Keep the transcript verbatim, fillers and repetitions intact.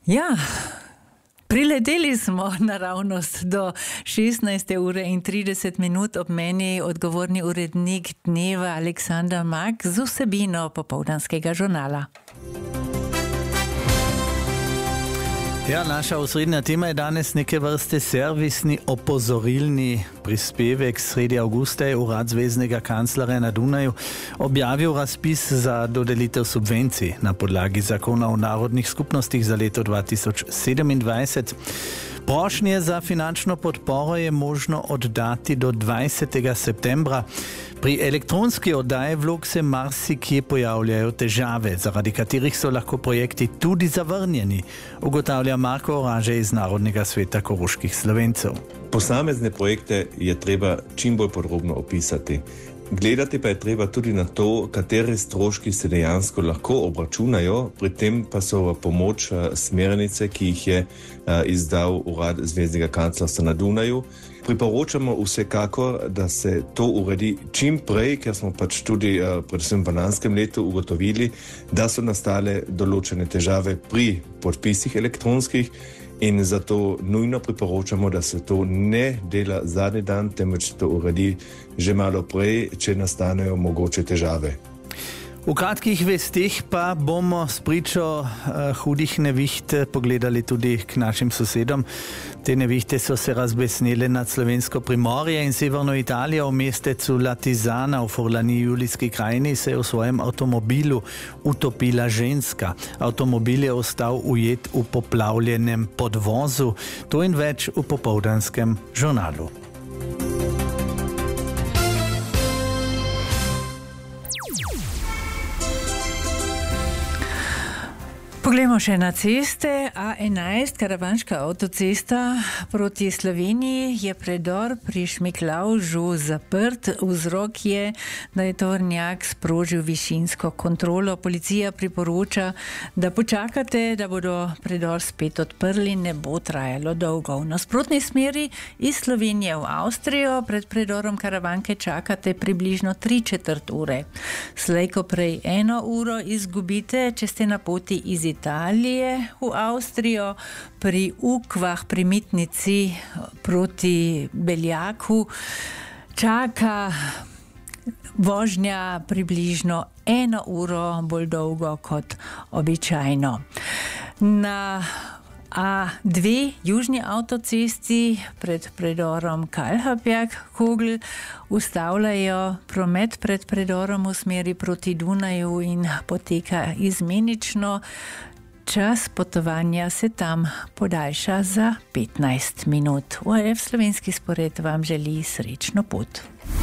Ja, prileteli smo naravnost do šestnajste ure in trideset minut. Ob meni odgovorni urednik Dneva Aleksandar Mak z vsebino popoldanskega žurnala. Ja, naša osrednja tema je danes neke vrste servisni opozorilni prispevek. Sredi avgusta je urad zveznega kanclerja na Dunaju objavil razpis za dodelitev subvencij na podlagi zakona o narodnih skupnostih za leto dva tisoč sedemindvajset. Prošnje za finančno podporo je možno oddati do dvajsetega septembra. Pri elektronski oddaji vlog se marsikje pojavljajo težave, zaradi katerih so lahko projekti tudi zavrnjeni, ugotavlja Marko Oraže iz Narodnega sveta koroških Slovencev. Posamezne projekte je treba čim bolj podrobno opisati. Gledati pa je treba tudi na to, katere stroški se dejansko lahko obračunajo, pri tem pa so v pomoč smernice, ki jih je izdal urad zveznega kanclerstva na Dunaju. Priporočamo vsekakor, da se to uredi čim prej, ker smo pač tudi predvsem v lanskem letu ugotovili, da so nastale določene težave pri podpisih elektronskih in zato nujno priporočamo, da se to ne dela zadnji dan, temveč to uredi že malo prej, če nastanejo mogoče težave. V kratkih vestih pa bomo spričo uh, hudih neviht pogledali tudi k našim sosedom. Te nevihte so se razbesnile nad slovensko Primorje in severno Italijo. V mestecu Latizana v Furlani Julijski krajini se je v svojem avtomobilu utopila ženska. Avtomobil je ostal ujet v poplavljenem podvozu. To in več v popoldanskem žurnalu. Poglejmo še na ceste. A enajst, karavanška avtocesta proti Sloveniji, je predor pri Šmiklavžu zaprt. Vzrok je, da je tovornjak sprožil višinsko kontrolo. Policija priporoča, da počakate, da bodo predor spet odprli, ne bo trajalo dolgo. V nasprotni smeri iz Slovenije v Avstrijo pred predorom Karavanke čakate približno tri četrt ure. Slejko prej eno uro izgubite, če ste na poti iz Italije v Avstrijo. Pri Ukvah, pri Mitnici proti Beljaku čaka vožnja približno eno uro bolj dolgo kot običajno. Na A dve južni avtocesti pred predorom Kalhabjerg-Kogl ustavljajo promet pred predorom v smeri proti Dunaju in poteka izmenično. Čas potovanja se tam podaljša za petnajst minut. O R F slovenski spored vam želi srečno pot.